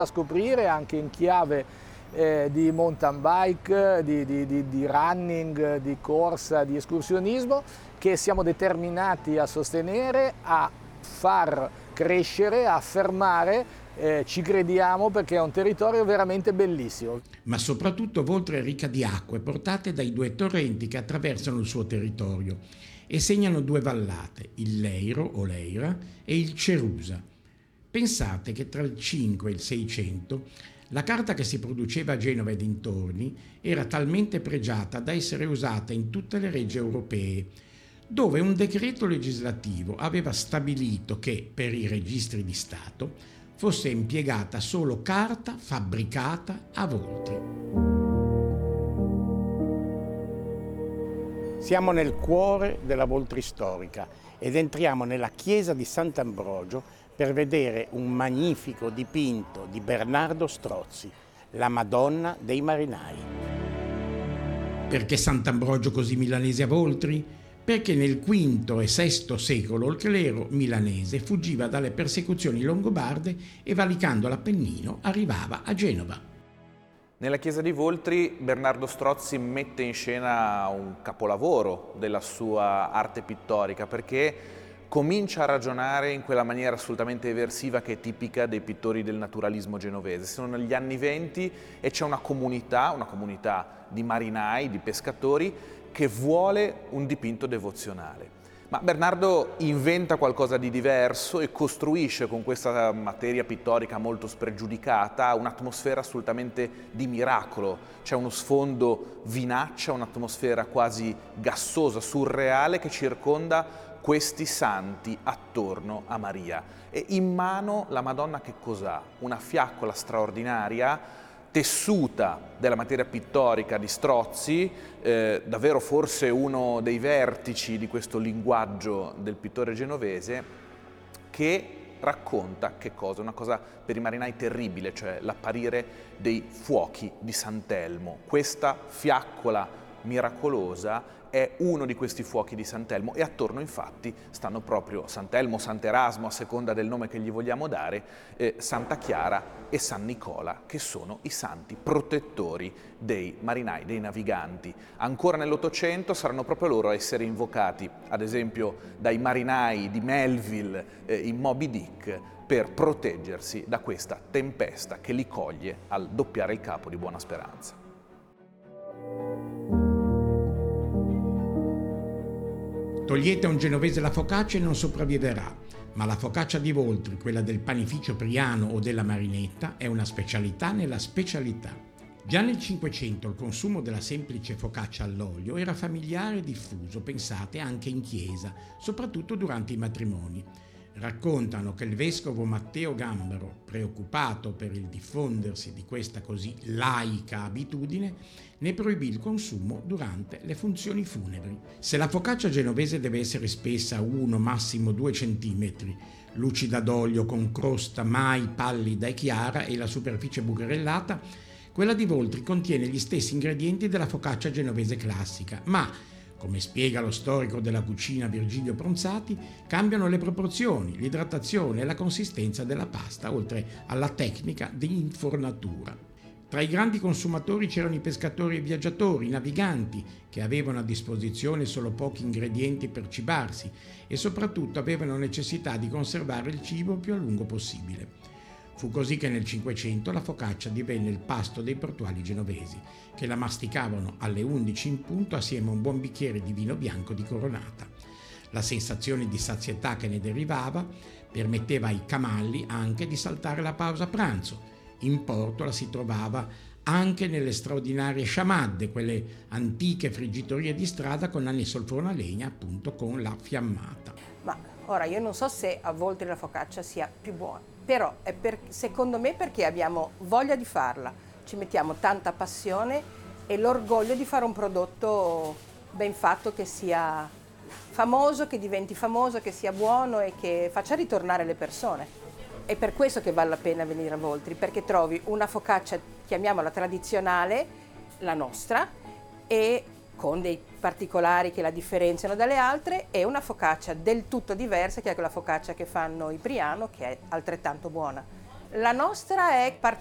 da scoprire anche in chiave di mountain bike, di running, di corsa, di escursionismo, che siamo determinati a sostenere, a far crescere, a affermare. Ci crediamo perché è un territorio veramente bellissimo. Ma soprattutto Voltri è ricca di acque portate dai 2 torrenti che attraversano il suo territorio e segnano 2 vallate, il Leiro o Leira e il Cerusa. Pensate che tra il 5 e il 600 la carta che si produceva a Genova e dintorni era talmente pregiata da essere usata in tutte le regge europee, dove un decreto legislativo aveva stabilito che per i registri di Stato fosse impiegata solo carta fabbricata a Voltri. Siamo nel cuore della Voltri storica ed entriamo nella chiesa di Sant'Ambrogio per vedere un magnifico dipinto di Bernardo Strozzi, la Madonna dei Marinai. Perché Sant'Ambrogio così milanese a Voltri? Perché nel V e VI secolo il clero milanese fuggiva dalle persecuzioni longobarde e valicando l'Appennino arrivava a Genova. Nella chiesa di Voltri Bernardo Strozzi mette in scena un capolavoro della sua arte pittorica, perché comincia a ragionare in quella maniera assolutamente eversiva che è tipica dei pittori del naturalismo genovese. Sono gli anni '20 e c'è una comunità di marinai, di pescatori, che vuole un dipinto devozionale. Ma Bernardo inventa qualcosa di diverso e costruisce con questa materia pittorica molto spregiudicata un'atmosfera assolutamente di miracolo. C'è uno sfondo vinaccia, un'atmosfera quasi gassosa, surreale, che circonda questi santi attorno a Maria. E in mano la Madonna che cos'ha? Una fiaccola straordinaria, tessuta della materia pittorica di Strozzi, davvero forse uno dei vertici di questo linguaggio del pittore genovese, che racconta che cosa? Una cosa per i marinai terribile, cioè l'apparire dei fuochi di Sant'Elmo. Questa fiaccola miracolosa è uno di questi fuochi di Sant'Elmo e attorno infatti stanno proprio Sant'Elmo, Sant'Erasmo, a seconda del nome che gli vogliamo dare, Santa Chiara e San Nicola, che sono i santi protettori dei marinai, dei naviganti. Ancora nell'Ottocento saranno proprio loro a essere invocati, ad esempio dai marinai di Melville in Moby Dick, per proteggersi da questa tempesta che li coglie al doppiare il capo di Buona Speranza. Togliete a un genovese la focaccia e non sopravviverà, ma la focaccia di Voltri, quella del panificio Priano o della Marinetta, è una specialità nella specialità. Già nel Cinquecento il consumo della semplice focaccia all'olio era familiare e diffuso, pensate, anche in chiesa, soprattutto durante i matrimoni. Raccontano che il vescovo Matteo Gambaro, preoccupato per il diffondersi di questa così laica abitudine, ne proibì il consumo durante le funzioni funebri. Se la focaccia genovese deve essere spessa 1, massimo 2 centimetri, lucida d'olio con crosta mai pallida e chiara e la superficie bucherellata, quella di Voltri contiene gli stessi ingredienti della focaccia genovese classica, ma come spiega lo storico della cucina Virgilio Pronzati, cambiano le proporzioni, l'idratazione e la consistenza della pasta, oltre alla tecnica di infornatura. Tra i grandi consumatori c'erano i pescatori e viaggiatori, i naviganti, che avevano a disposizione solo pochi ingredienti per cibarsi e soprattutto avevano necessità di conservare il cibo il più a lungo possibile. Fu così che nel Cinquecento la focaccia divenne il pasto dei portuali genovesi, che la masticavano alle 11 in punto assieme a un buon bicchiere di vino bianco di Coronata. La sensazione di sazietà che ne derivava permetteva ai camalli anche di saltare la pausa pranzo. In porto la si trovava anche nelle straordinarie sciamadde, quelle antiche friggitorie di strada con annesso il forno a legna, appunto con la fiammata. Ma ora io non so se a volte la focaccia sia più buona, però è secondo me perché abbiamo voglia di farla, ci mettiamo tanta passione e l'orgoglio di fare un prodotto ben fatto, che sia famoso, che diventi famoso, che sia buono e che faccia ritornare le persone. È per questo che vale la pena venire a Voltri, perché trovi una focaccia, chiamiamola tradizionale, la nostra, e con dei particolari che la differenziano dalle altre, e una focaccia del tutto diversa, che è quella focaccia che fanno i Priano, che è altrettanto buona. La nostra è